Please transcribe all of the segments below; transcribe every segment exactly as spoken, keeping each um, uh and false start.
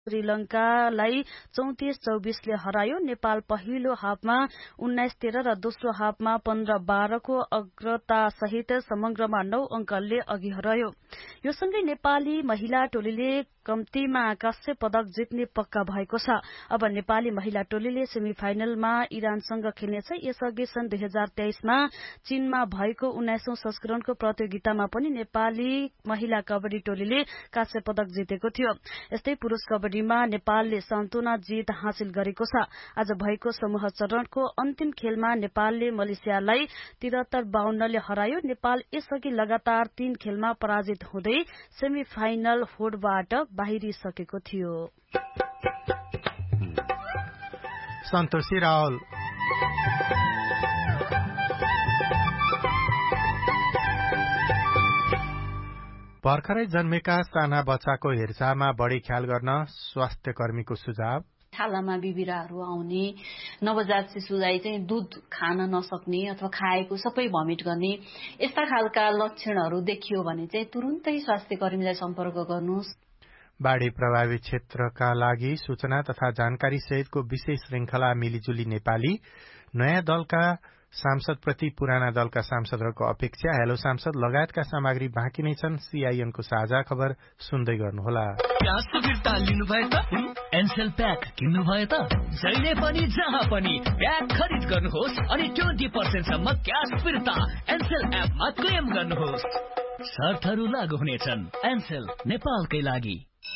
श्रीलंकालाई चौतिस चौबिसले हरायो। नेपाल पहिलो हाफमा उन्नाइस तेह्र र दोस्रो हाफमा पन्ध्र बाह्रको अग्रता सहित समग्रमा नौ अंकले अघि हरायो। यो सँगै नेपाली महिला टोलीले कम्तीमा कांस्य पदक जित्ने पक्का भएको छ। अब नेपाली महिला टोलीले सेमी फाइनलमा इरानसँग खेल्नेछ। यसअघि सन् दुई हजार तेइसमा चीनमा भएको उन्नाइसौं संस्करणको प्रतियोगितामा पनि नेपाली महिला कबड्डी टोलीले कांस्य पदक जितेको थियो। यस्तै पुरुष कबड्डीमा नेपालले सान्तवना जित हासिल गरेको छ। आज भएको समूह चरणको अन्तिम खेलमा नेपालले मलेसियालाई तिहत्तर बाहन्नले हरायो। नेपाल यसअघि लगातार तीन खेलमा पराजित हुँदै सेमी फाइनल होडबाट बाहिरिसकेको थियो। सन्तोषी रावल भर्खरै जन्मेका साना बच्चाको हेरचाहमा बढ़ी ख्याल गर्न स्वास्थ्य कर्मीको सुझाव। छालामा बिबिराहरू आउने, नवजात शिशुलाई चाहिँ दूध खान नसक्ने अथवा खाएको सबै भमिट गर्ने यस्ता खालका लक्षणहरू देखियो भने चाहिँ तुरुन्तै स्वास्थ्य कर्मीलाई सम्पर्क गर्नुहोस्। बाढ़ी प्रभावित क्षेत्रका लागि सूचना तथा जानकारी सहितको विशेष श्रृंखला मिलिजुली नेपाली नयाँ दलका सांसदप्रति पुराना दलका सांसदहरूको अपेक्षा हेलो सांसद लगायतका सामग्री बाँकी नै छन्। सीआईएनको साझा खबर सुन्दै गर्नुहोला। क्यासको फिर्ता लिनु भयो त एनसेल प्याक किन्नु भयो त जहिले पनि जहाँ पनि प्याक खरिद गर्नुहोस् अनि ट्वेन्टी पर्सेन्ट सम्म क्यास फिर्ता एनसेल एपमा क्लेम गर्नुहोस्। शर्तहरू लागू हुनेछन्। एनसेल नेपालकै लागि।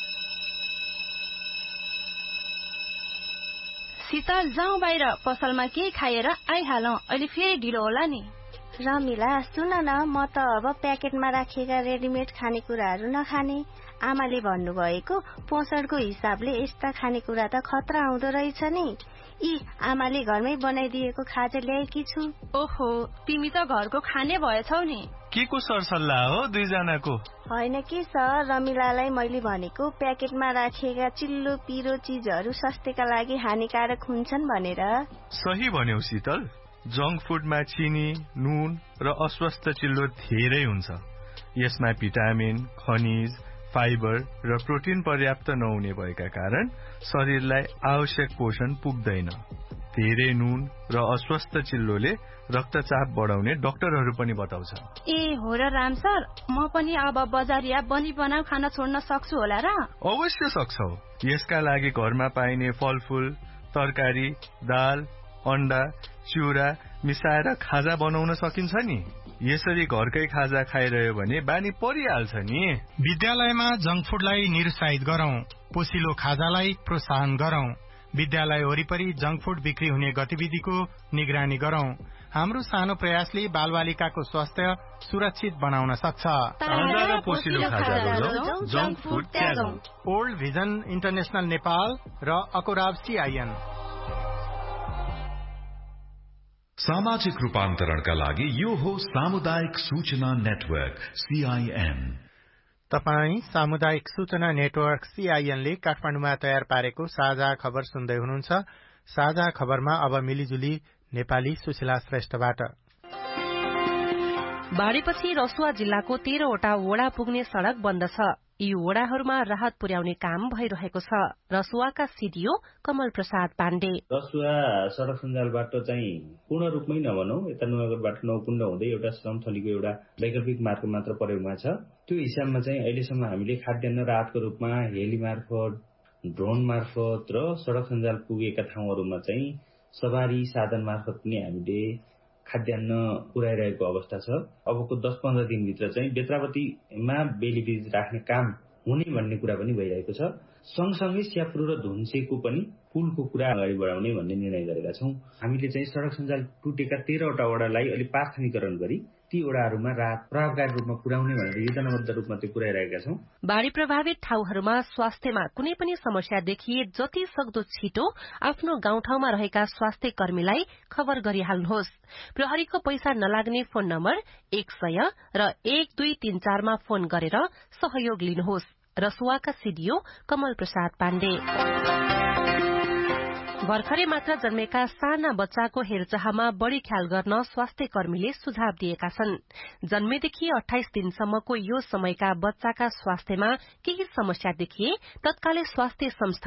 शीतल जाउँ बाहिर पसलमा केही खाएर आइहालौं, अहिले फेरि ढिलो होला नि। रमिला सुन न, म त अब प्याकेटमा राखिएका रेडिमेड खानेकुराहरू नखाने। आमाले भन्नुभएको पोषणको हिसाबले यस्ता खानेकुरा त खतरा आउँदो रहेछ नि। यी आमाले घरमै बनाइदिएको खाजा ल्याएकी छु। ओहो, तिमी त घरको खाने भएछौ नि। के को सरसल्लाह हो दुईजनाको? होइन कि सर, रमिलालाई मैले भनेको प्याकेटमा राखिएका चिल्लो पिरो चीजहरू स्वास्थ्यका लागि हानिकारक हुन्छन् भनेर। सही भन्यौ शीतल। जंक फुडमा चिनी, नुन र अस्वस्थ चिल्लो धेरै हुन्छ। यसमा भिटामिन, खनिज, फाइबर र प्रोटिन पर्याप्त नहुने भएका कारण शरीरलाई आवश्यक पोषण पुग्दैन। धेरै नुन र अस्वस्थ चिल्लोले रक्तचाप बढाउने डाक्टरहरू पनि बताउँछ। ए हो र राम सर, म पनि अब बजारिया बनी बनाउ खाना छोड्न सक्छु होला र? अवश्य सक्छौ। यसका लागि घरमा पाइने फलफूल, तरकारी, दाल, अण्डा, चिउरा मिसाएर खाजा बनाउन सकिन्छ नि। यसरी घरकै खाजा खाइरह्यो भने बानी परिहाल्छ नि। विद्यालयमा जंक फुडलाई निरुत्साहित गरौं, पोसिलो खाजालाई प्रोत्साहन गरौं। विद्यालय वरिपरि जंक फुड बिक्री हुने गतिविधिको निगरानी गरौं। हाम्रो सानो प्रयासले बालबालिकाको स्वास्थ्य सुरक्षित बनाउन सक्छ। Junk food त्यागौं। Old vision international Nepal र अकोराब सीआईएन। सामाजिक रूपान्तरणका लागि यो हो सामुदायिक सूचना नेटवर्क सीआईएन। तपाई सामुदायिक सूचना नेटवर्क सीआईएनले काठमाडौँमा तयार पारेको साझा खबर सुन्दै हुनुहुन्छ। साझा खबरमा अब मिलिजुली नेपाली सुशीला श्रेष्ठबाट। बाढ़ीपछि रसुवा जिल्लाको तेह्रवटा वडा पुग्ने सड़क बन्द छ। यी वडाहरूमा राहत पुर्याउने काम भइरहेको छ। रसुवाका सीडीओ कमल प्रसाद पाण्डे। रसुवा सड़क सञ्जालबाट चाहिँ पूर्ण रूपमै नभनौं, यता नुवाकोटबाट नौकुण्ड हुँदै एउटा श्रमथलीको एउटा वैकल्पिक मार्ग मात्र प्रयोगमा छ। त्यो हिसाबमा चाहिँ अहिलेसम्म हामीले खाद्यान्न राहतको रूपमा हेली मार्फत, ड्रोन मार्फत र सड़क सञ्जाल पुगेका ठाउँहरूमा चाहिँ सवारी साधन मार्फत पनि हामीले खाद्यान्न पुर्याइरहेको अवस्था छ। अबको दस पन्ध्र दिनभित्र चाहिँ बेत्रावतीमा बेली ब्रिज राख्ने काम हुने भन्ने कुरा पनि भइरहेको छ। सँगसँगै स्यापुरो र धुन्सेको पनि पुलको कुरा अगाडि बढाउने भन्ने निर्णय गरेका छौं। हामीले चाहिँ सड़क सञ्जाल टुटेका तेह्रवटा वडालाई अलि प्राथमिकरण गरी ती वडाहरूमा राहत प्रभावकारी रूपमा पुर्याउने भनेर योजनाबद्ध रूपमा त्यो पुर्याइरहेका छौं। बाढ़ी प्रभावित ठाउँहरूमा स्वास्थ्यमा कुनै पनि समस्या देखिए जति सक्दो छिटो आफ्नो गाउँठाउँमा रहेका स्वास्थ्य कर्मीलाई खबर गरिहाल्नुहोस्। प्रहरीको पैसा नलाग्ने फोन नम्बर एक सय र एक दुई तीन चारमा फोन गरेर सहयोग लिनुहोस्। रसुवाका सीडीओ कमल प्रसाद पाण्डे। भर्खरै मात्र जन्मेका साना बच्चाको हेरचाहमा बढ़ी ख्याल गर्न स्वास्थ्य कर्मीले सुझाव दिएका छन्। जन्मेदेखि अठाइस दिनसम्मको यो समयका बच्चाका स्वास्थ्यमा केही समस्या देखिए तत्कालै स्वास्थ्य संस्था